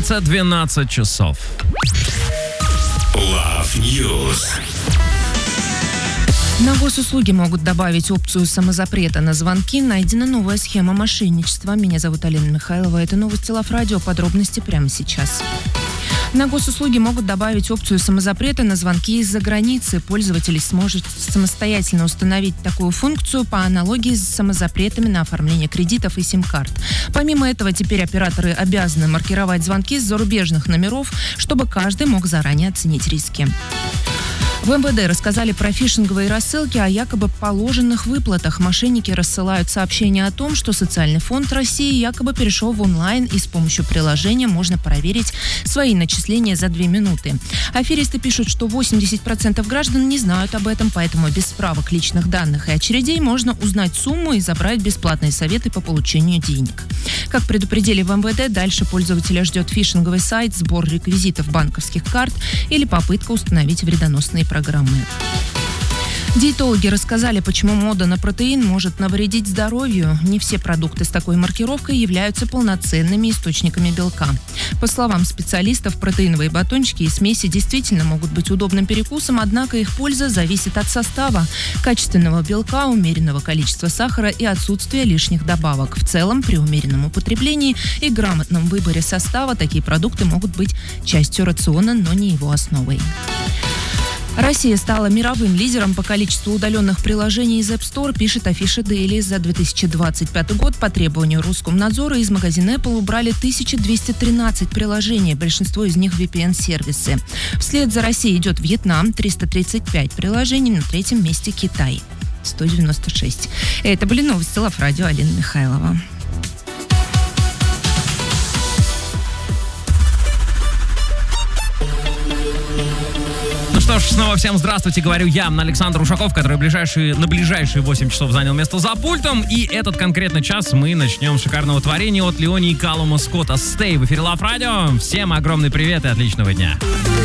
столице 12 часов. Love News. На госуслуги могут добавить опцию самозапрета на звонки. Найдена новая схема мошенничества. Меня зовут Алина Михайлова. Это новости Love Radio. Подробности прямо сейчас. На госуслуги могут добавить опцию самозапрета на звонки из-за границы. Пользователь сможет самостоятельно установить такую функцию по аналогии с самозапретами на оформление кредитов и сим-карт. Помимо этого, теперь операторы обязаны маркировать звонки с зарубежных номеров, чтобы каждый мог заранее оценить риски. В МВД рассказали про фишинговые рассылки о якобы положенных выплатах. Мошенники рассылают сообщения о том, что Социальный фонд России якобы перешел в онлайн, и с помощью приложения можно проверить свои начисления за 2 минуты. Аферисты пишут, что 80% граждан не знают об этом, поэтому без справок личных данных и очередей можно узнать сумму и забрать бесплатные советы по получению денег. Как предупредили в МВД, дальше пользователя ждет фишинговый сайт, сбор реквизитов банковских карт или попытка установить вредоносные программы. Диетологи рассказали, почему мода на протеин может навредить здоровью. Не все продукты с такой маркировкой являются полноценными источниками белка. По словам специалистов, протеиновые батончики и смеси действительно могут быть удобным перекусом, однако их польза зависит от состава, качественного белка, умеренного количества сахара и отсутствия лишних добавок. В целом, при умеренном употреблении и грамотном выборе состава такие продукты могут быть частью рациона, но не его основой. Россия стала мировым лидером по количеству удаленных приложений из App Store, пишет Афиша Daily. За 2025 год по требованию Роскомнадзора из магазина Apple убрали 1213 приложений, большинство из них VPN-сервисы. Вслед за Россией идет Вьетнам, 335 приложений, на третьем месте Китай, 196. Это были новости Love Radio, Алина Михайлова. Что ж, снова всем здравствуйте, говорю я, Александр Ушаков, который на ближайшие 8 часов занял место за пультом. И этот конкретный час мы начнем с шикарного творения от Леони и Калума Скотта «Stay» в эфире Love Radio. Всем огромный привет и отличного дня.